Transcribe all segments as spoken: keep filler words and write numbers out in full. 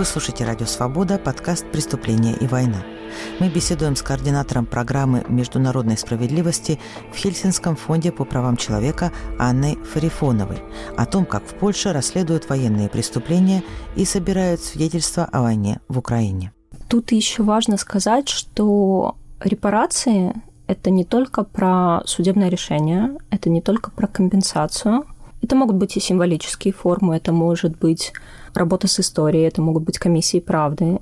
Вы слушаете «Радио Свобода», подкаст «Преступление и война». Мы беседуем с координатором программы международной справедливости в Хельсинском фонде по правам человека Анной Фарифоновой о том, как в Польше расследуют военные преступления и собирают свидетельства о войне в Украине. Тут еще важно сказать, что репарации – это не только про судебное решение, это не только про компенсацию. Это могут быть и символические формы, это может быть работа с историей, это могут быть комиссии правды.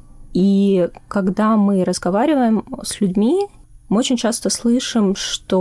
И когда мы разговариваем с людьми, мы очень часто слышим,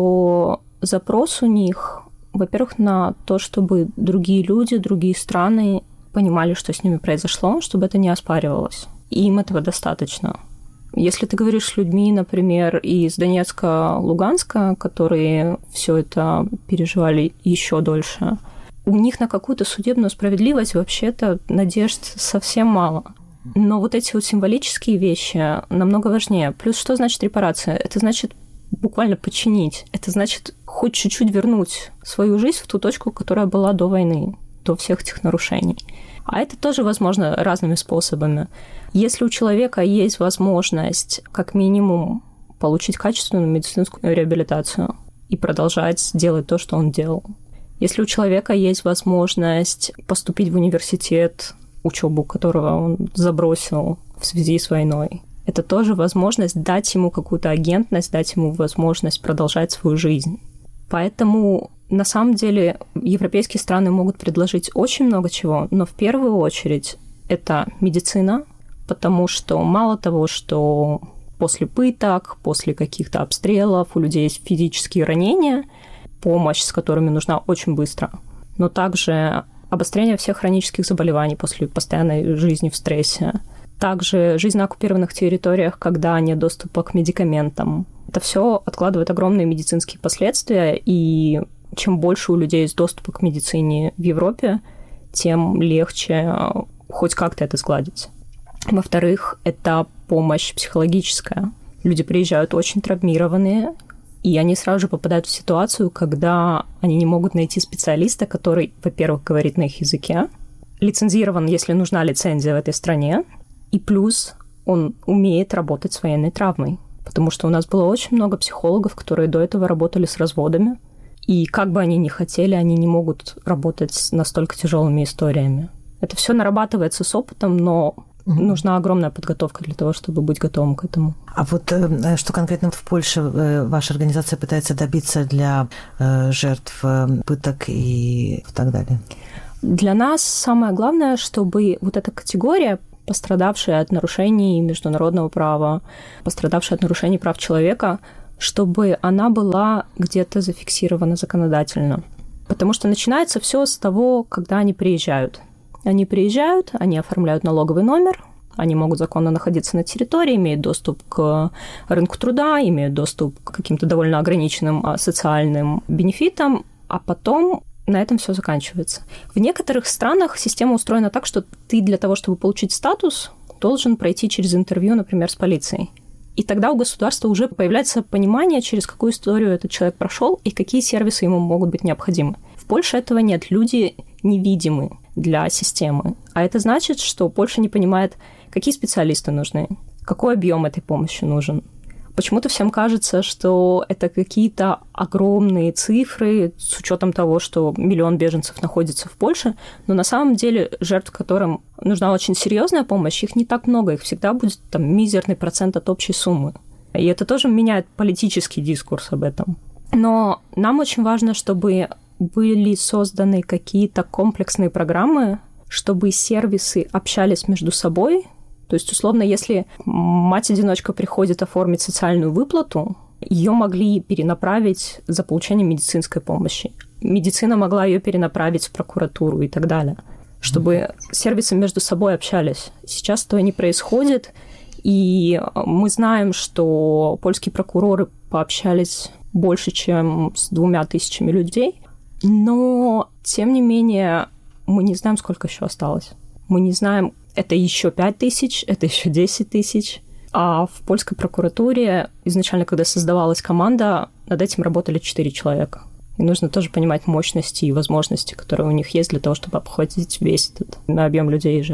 что запрос у них, во-первых, на то, чтобы другие люди, другие страны понимали, что с ними произошло, чтобы это не оспаривалось. И им этого достаточно. Если ты говоришь с людьми, например, из Донецка, Луганска, которые все это переживали еще дольше, у них на какую-то судебную справедливость вообще-то надежд совсем мало. Но вот эти вот символические вещи намного важнее. Плюс что значит репарация? Это значит буквально починить. Это значит хоть чуть-чуть вернуть свою жизнь в ту точку, которая была до войны, до всех этих нарушений. А это тоже возможно разными способами. Если у человека есть возможность, как минимум, получить качественную медицинскую реабилитацию и продолжать делать то, что он делал. Если у человека есть возможность поступить в университет, учебу которого он забросил в связи с войной, это тоже возможность дать ему какую-то агентность, дать ему возможность продолжать свою жизнь. Поэтому, на самом деле, европейские страны могут предложить очень много чего, но в первую очередь это медицина, потому что мало того, что после пыток, после каких-то обстрелов у людей есть физические ранения, помощь, с которыми нужна очень быстро, но также обострение всех хронических заболеваний после постоянной жизни в стрессе, также жизнь на оккупированных территориях, когда нет доступа к медикаментам. Это все откладывает огромные медицинские последствия, и чем больше у людей есть доступа к медицине в Европе, тем легче хоть как-то это сгладить. Во-вторых, это помощь психологическая. Люди приезжают очень травмированные, и они сразу же попадают в ситуацию, когда они не могут найти специалиста, который, во-первых, говорит на их языке, лицензирован, если нужна лицензия в этой стране, и плюс он умеет работать с военной травмой. Потому что у нас было очень много психологов, которые до этого работали с разводами, и как бы они ни хотели, они не могут работать с настолько тяжелыми историями. Это все нарабатывается с опытом, но нужна огромная подготовка для того, чтобы быть готовым к этому. А вот что конкретно в Польше ваша организация пытается добиться для жертв пыток и так далее? Для нас самое главное, чтобы вот эта категория, пострадавшая от нарушений международного права, пострадавшая от нарушений прав человека, чтобы она была где-то зафиксирована законодательно. Потому что начинается все с того, когда они приезжают. Они приезжают, они оформляют налоговый номер, они могут законно находиться на территории, имеют доступ к рынку труда, имеют доступ к каким-то довольно ограниченным социальным бенефитам, а потом на этом все заканчивается. В некоторых странах система устроена так, что ты для того, чтобы получить статус, должен пройти через интервью, например, с полицией. И тогда у государства уже появляется понимание, через какую историю этот человек прошел и какие сервисы ему могут быть необходимы. В Польше этого нет. Люди невидимы для системы. А это значит, что Польша не понимает, какие специалисты нужны, какой объем этой помощи нужен. Почему-то всем кажется, что это какие-то огромные цифры с учетом того, что миллион беженцев находится в Польше, но на самом деле жертв, которым нужна очень серьезная помощь, их не так много, их всегда будет там мизерный процент от общей суммы. И это тоже меняет политический дискурс об этом. Но нам очень важно, чтобы были созданы какие-то комплексные программы, чтобы сервисы общались между собой. То есть, условно, если мать-одиночка приходит оформить социальную выплату, ее могли перенаправить за получением медицинской помощи. Медицина могла ее перенаправить в прокуратуру и так далее, чтобы сервисы между собой общались. Сейчас этого не происходит, и мы знаем, что польские прокуроры пообщались больше, чем с двумя тысячами людей, но, тем не менее, мы не знаем, сколько еще осталось. Мы не знаем, это еще пять тысяч, это еще десять тысяч. А в польской прокуратуре изначально, когда создавалась команда, над этим работали четыре человека. И нужно тоже понимать мощности и возможности, которые у них есть для того, чтобы обхватить весь этот объем людей и жертв.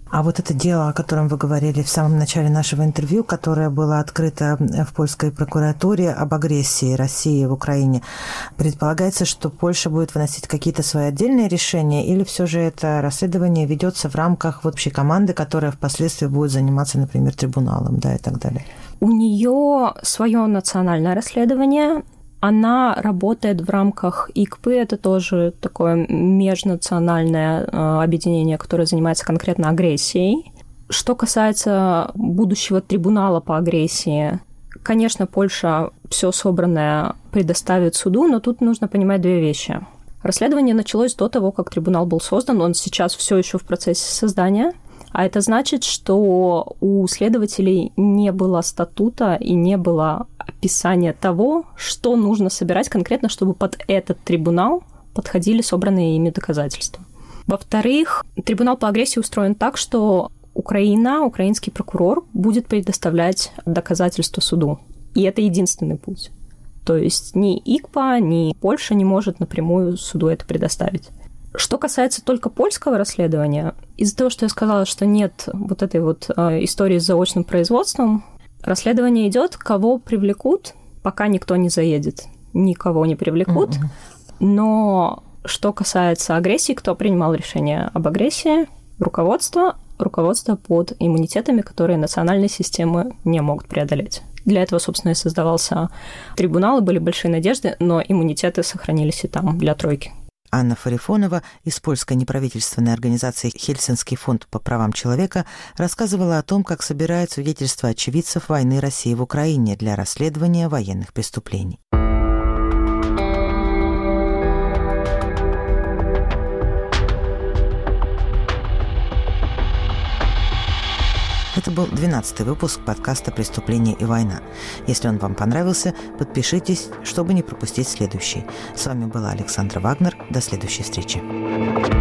А вот это дело, о котором вы говорили в самом начале нашего интервью, которое было открыто в польской прокуратуре об агрессии России в Украине, предполагается, что Польша будет выносить какие-то свои отдельные решения, или все же это расследование ведется в рамках вот общей команды, которая впоследствии будет заниматься, например, трибуналом, да, и так далее? У нее свое национальное расследование. Она работает в рамках И К П, это тоже такое межнациональное объединение, которое занимается конкретно агрессией. Что касается будущего трибунала по агрессии, конечно, Польша все собранное предоставит суду, но тут нужно понимать две вещи. Расследование началось до того, как трибунал был создан, он сейчас все еще в процессе создания. А это значит, что у следователей не было статута и не было описания того, что нужно собирать конкретно, чтобы под этот трибунал подходили собранные ими доказательства. Во-вторых, трибунал по агрессии устроен так, что Украина, украинский прокурор будет предоставлять доказательства суду. И это единственный путь. То есть ни И К П, ни Польша не может напрямую суду это предоставить. Что касается только польского расследования, из-за того, что я сказала, что нет вот этой вот э, истории с заочным производством, расследование идет, кого привлекут, пока никто не заедет, никого не привлекут. Mm-hmm. Но что касается агрессии, кто принимал решение об агрессии? Руководство, руководство под иммунитетами, которые национальные системы не могут преодолеть. Для этого, собственно, и создавался трибунал, и были большие надежды, но иммунитеты сохранились и там для тройки. Анна Фарифонова из польской неправительственной организации «Хельсинский фонд по правам человека» рассказывала о том, как собирают свидетельства очевидцев войны России в Украине для расследования военных преступлений. Это был двенадцатый выпуск подкаста «Преступление и война». Если он вам понравился, подпишитесь, чтобы не пропустить следующий. С вами была Александра Вагнер. До следующей встречи.